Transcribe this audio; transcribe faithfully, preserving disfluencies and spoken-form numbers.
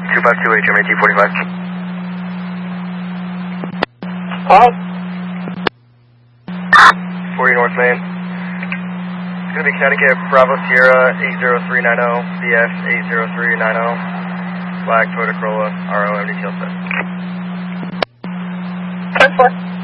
two five two eight, Germany T forty-five. Hi. forty North Main. It's going to be Connecticut, Bravo Sierra eight zero three nine zero, B F eight zero three nine zero, flag Toyota Corolla, R O M D T L set. ten four.